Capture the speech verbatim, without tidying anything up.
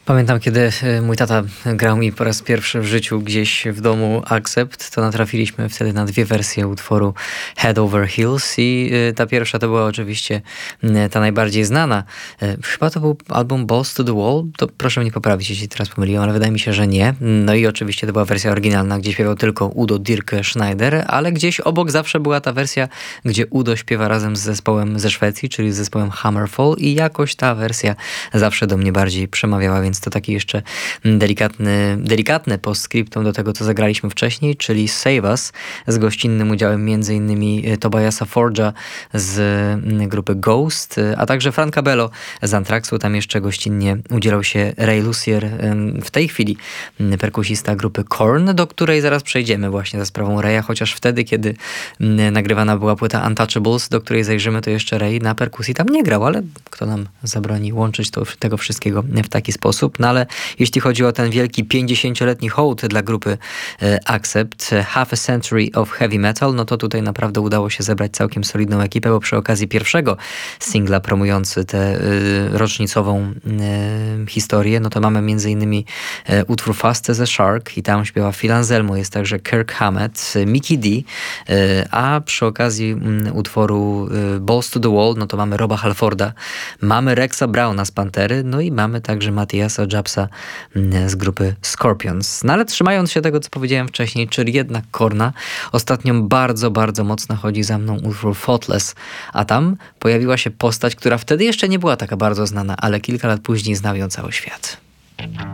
Pamiętam, kiedy mój tata grał mi po raz pierwszy w życiu gdzieś w domu Accept, to natrafiliśmy wtedy na dwie wersje utworu Head Over Heels i ta pierwsza to była oczywiście ta najbardziej znana. Chyba to był album Balls to the Wall, to proszę mnie poprawić, jeśli teraz pomyliłem, ale wydaje mi się, że nie. No i oczywiście to była wersja oryginalna, gdzie śpiewał tylko Udo Dirke Schneider, ale gdzieś obok zawsze była ta wersja, gdzie Udo śpiewa razem z zespołem ze Szwecji, czyli z zespołem Hammerfall i jakoś ta wersja zawsze do mnie bardziej przemawiała, więc to taki jeszcze delikatny, delikatne postscriptum do tego, co zagraliśmy wcześniej, czyli Save Us z gościnnym udziałem między innymi Tobiasa Forge'a z grupy Ghost, a także Franca Bello z Anthraxu. Tam jeszcze gościnnie udzielał się Ray Lucier, w tej chwili perkusista grupy Korn, do której zaraz przejdziemy właśnie za sprawą Raya, chociaż wtedy, kiedy nagrywana była płyta Untouchables, do której zajrzymy, to jeszcze Ray na perkusji tam nie grał, ale kto nam zabroni łączyć to, tego wszystkiego w taki sposób. No ale jeśli chodzi o ten wielki pięćdziesięcioletni hołd dla grupy Accept, Half a Century of Heavy Metal, no to tutaj naprawdę udało się zebrać całkiem solidną ekipę, bo przy okazji pierwszego singla promujący tę y, rocznicową y, historię, no to mamy między innymi y, utwór Fast as a Shark i tam śpiewa Phil Anselmo, jest także Kirk Hammett, Mickey D, y, a przy okazji y, utworu y, Balls to the Wall, no to mamy Roba Halforda, mamy Rexa Browna z Pantery, no i mamy także Matthiasa Japsa z grupy Scorpions. No ale trzymając się tego, co powiedziałem wcześniej, czyli jednak Korna, ostatnio bardzo, bardzo mocno chodzi za mną utwór Thoughtless, a tam pojawiła się postać, która wtedy jeszcze nie była taka bardzo znana, ale kilka lat później znał ją cały świat.